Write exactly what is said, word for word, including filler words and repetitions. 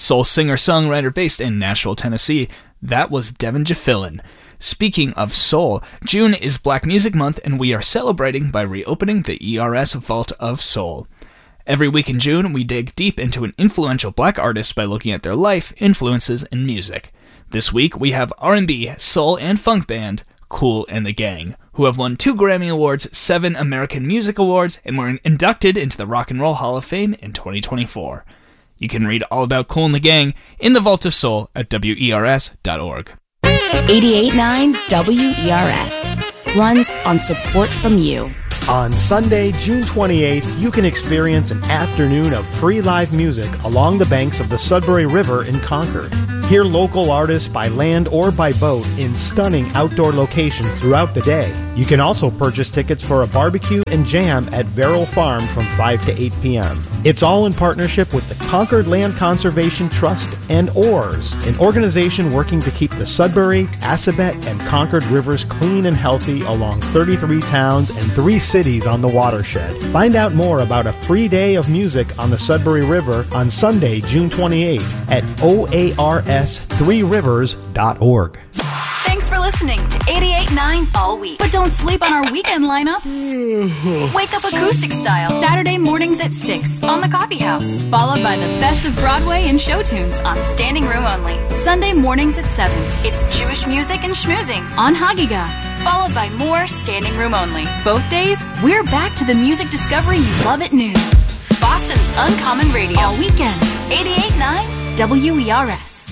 soul singer-songwriter based in Nashville, Tennessee. That was Devin Jafillin. Speaking of soul, June is Black Music Month, and we are celebrating by reopening the E R S Vault of Soul. Every week in June, we dig deep into an influential black artist by looking at their life, influences, and music. This week, we have R and B, soul, and funk band Kool and the Gang, who have won two Grammy Awards, seven American Music Awards, and were inducted into the Rock and Roll Hall of Fame in twenty twenty-four. You can read all about Kool and the Gang in the Vault of Soul at W E R S dot org. eighty-eight point nine W E R S runs on support from you. On Sunday, June twenty-eighth, you can experience an afternoon of free live music along the banks of the Sudbury River in Concord. Hear local artists by land or by boat in stunning outdoor locations throughout the day. You can also purchase tickets for a barbecue and jam at Verrill Farm from five to eight p.m. It's all in partnership with the Concord Land Conservation Trust and Oars, an organization working to keep the Sudbury, Assabet, and Concord rivers clean and healthy along thirty-three towns and three cities on the watershed. Find out more about a free day of music on the Sudbury River on Sunday, June twenty-eighth at O A R S three rivers dot org. Thanks for listening to eighty-eight point nine all week. But don't sleep on our weekend lineup. Wake up acoustic style Saturday mornings at six on the Coffee House, followed by the best of Broadway and show tunes on Standing Room Only. Sunday mornings at seven, it's Jewish music and schmoozing on Hagiga, followed by more Standing Room Only. Both days, we're back to the music discovery you love at noon. Boston's Uncommon Radio all weekend. eighty-eight point nine W E R S.